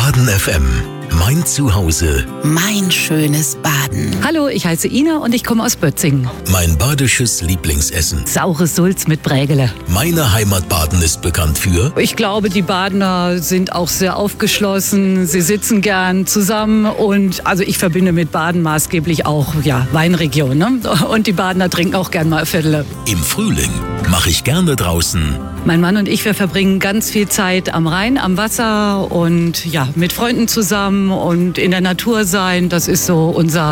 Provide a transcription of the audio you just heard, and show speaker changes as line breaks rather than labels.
Baden FM. Mein Zuhause.
Mein schönes Baden.
Hallo, ich heiße Ina und ich komme aus Bötzingen.
Mein badisches Lieblingsessen.
Saures Sulz mit Brägele.
Meine Heimat Baden ist bekannt für...
Ich glaube, die Badener sind auch sehr aufgeschlossen. Sie sitzen gern zusammen und also ich verbinde mit Baden maßgeblich auch Weinregion. Ne? Und die Badener trinken auch gern mal Viertel.
Im Frühling mache ich gerne draußen.
Mein Mann und ich, wir verbringen ganz viel Zeit am Rhein, am Wasser und mit Freunden zusammen und in der Natur sein. Das ist so unser